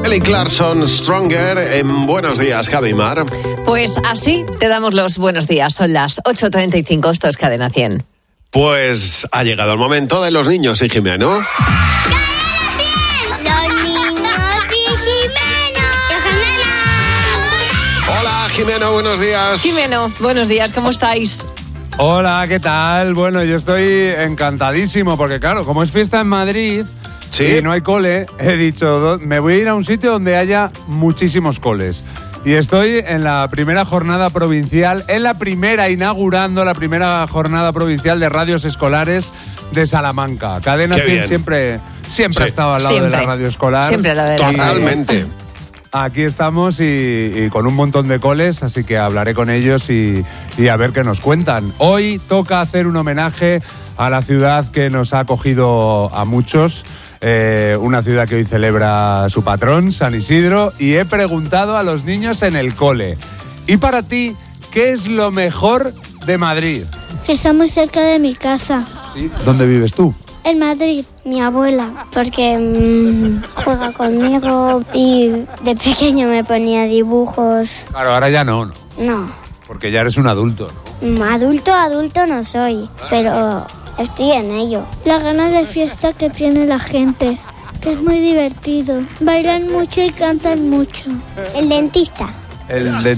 Kelly Clarkson, Stronger, en Buenos Días, Javi Mar. Pues así te damos los buenos días. Son las 8:35, esto es Cadena 100. Pues ha llegado el momento de los niños y Jimeno. Hola, Jimeno, buenos días. Jimeno, buenos días, ¿cómo estáis? Hola, ¿qué tal? Bueno, yo estoy encantadísimo porque, claro, como es fiesta en Madrid y no hay cole, he dicho, me voy a ir a un sitio donde haya muchísimos coles. Y estoy en la primera jornada provincial, inaugurando la primera jornada provincial de radios escolares de Salamanca. Cadena 100 siempre ha estado al lado de la radio escolar. Siempre al lado de la radio. Totalmente. Aquí estamos y con un montón de coles, así que hablaré con ellos y a ver qué nos cuentan. Hoy toca hacer un homenaje a la ciudad que nos ha acogido a muchos, una ciudad que hoy celebra su patrón, San Isidro, y he preguntado a los niños en el cole. Y para ti, ¿qué es lo mejor de Madrid? Que está muy cerca de mi casa. ¿Sí? ¿Dónde vives tú? En Madrid, mi abuela, porque juega conmigo y de pequeño me ponía dibujos. Claro, ahora ya no. No. Porque ya eres un adulto, ¿no? Adulto no soy, pero estoy en ello. La gana de fiesta que tiene la gente, que es muy divertido. Bailan mucho y cantan mucho. El dentista. El